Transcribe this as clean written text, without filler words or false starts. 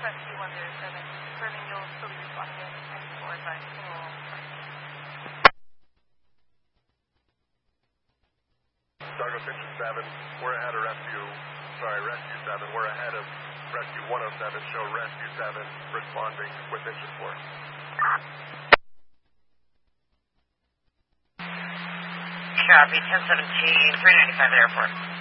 Rescue 107, confirming you'll still be responding in 94 by single flight. Douglas Engine 7, we're ahead of Rescue 7, we're ahead of Rescue 107, show Rescue 7 responding with Engine 4. Copy, 1017, 395 at airport.